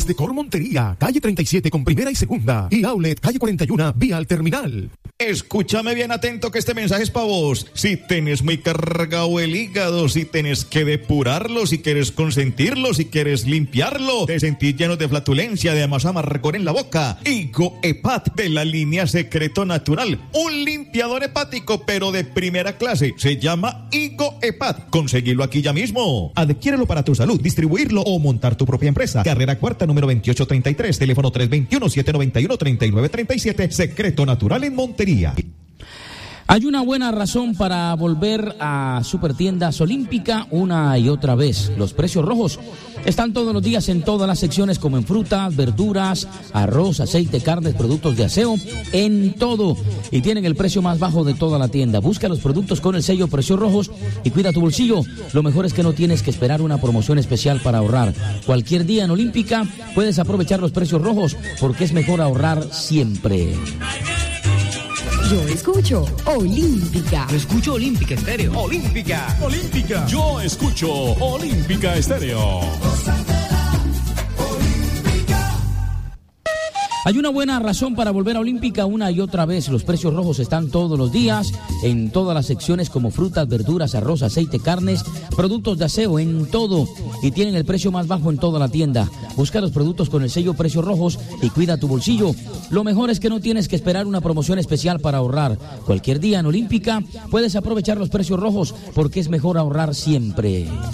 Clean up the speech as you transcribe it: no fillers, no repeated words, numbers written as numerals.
Decor Montería, calle 37 con primera y segunda. Y Outlet, calle 41, vía al terminal. Escúchame bien atento que este mensaje es para vos. Si tenés muy cargado el hígado, si tenés que depurarlo, si quieres consentirlo, si quieres limpiarlo, te sentís lleno de flatulencia, de más amargor en la boca. Higo Hepat de la línea Secreto Natural. Un limpiador hepático, pero de primera clase. Se llama Higo Hepat. Conseguirlo aquí ya mismo. Adquiérelo para tu salud, distribuirlo o montar tu propia empresa. Carrera Cuarta, número 2833. Teléfono 321-791-3937. Secreto Natural en Montería. Hay una buena razón para volver a Supertiendas Olímpica una y otra vez. Los precios rojos están todos los días en todas las secciones, como en frutas, verduras, arroz, aceite, carnes, productos de aseo, en todo. Y tienen el precio más bajo de toda la tienda. Busca los productos con el sello Precios Rojos y cuida tu bolsillo. Lo mejor es que no tienes que esperar una promoción especial para ahorrar. Cualquier día en Olímpica puedes aprovechar los precios rojos porque es mejor ahorrar siempre. Yo escucho Olímpica. Yo escucho Olímpica Estéreo. Olímpica. Olímpica. Yo escucho Olímpica Estéreo. Hay una buena razón para volver a Olímpica una y otra vez. Los precios rojos están todos los días en todas las secciones, como frutas, verduras, arroz, aceite, carnes, productos de aseo, en todo. Y tienen el precio más bajo en toda la tienda. Busca los productos con el sello Precios Rojos y cuida tu bolsillo. Lo mejor es que no tienes que esperar una promoción especial para ahorrar. Cualquier día en Olímpica puedes aprovechar los precios rojos porque es mejor ahorrar siempre.